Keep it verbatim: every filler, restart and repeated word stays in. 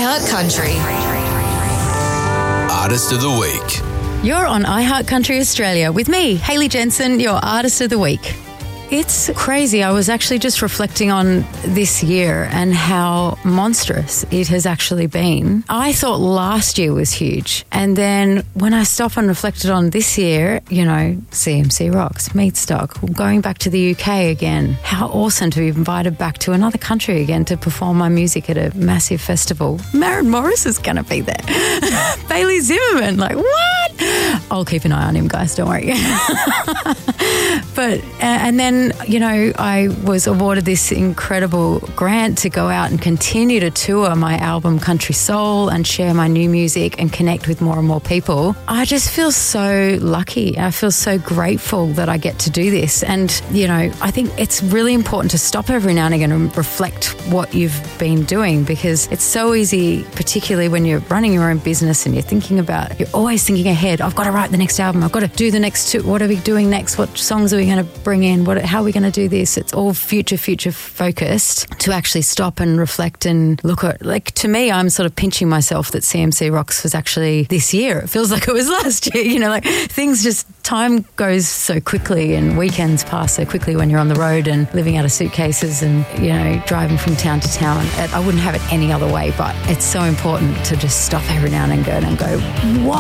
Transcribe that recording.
iHeart Country. Artist of the Week. You're on iHeart Country Australia with me, Hayley Jensen, your Artist of the Week. It's crazy. I was actually just reflecting on this year and how monstrous it has actually been. I thought last year was huge. And then when I stopped and reflected on this year, you know, C M C Rocks, Meatstock, going back to the U K again. How awesome to be invited back to another country again to perform my music at a massive festival. Maren Morris is going to be there. Bailey Zimmerman, like, what? I'll keep an eye on him, guys, don't worry. But, and then, you know, I was awarded this incredible grant to go out and continue to tour my album Country Soul and share my new music and connect with more and more people. I just feel so lucky. I feel so grateful that I get to do this. And, you know, I think it's really important to stop every now and again and reflect what you've been doing, because it's so easy, particularly when you're running your own business and you're thinking about, you're always thinking ahead. I've got to write the next album. I've got to do the next two. What are we doing next? What songs are we going to bring in? What, how are we going to do this? It's all future, future focused. To actually stop and reflect and look at, like, to me, I'm sort of pinching myself that C M C Rocks was actually this year. It feels like it was last year, you know, like things just, time goes so quickly and weekends pass so quickly when you're on the road and living out of suitcases and, you know, driving from town to town. I wouldn't have it any other way, but it's so important to just stop every now and then and go, what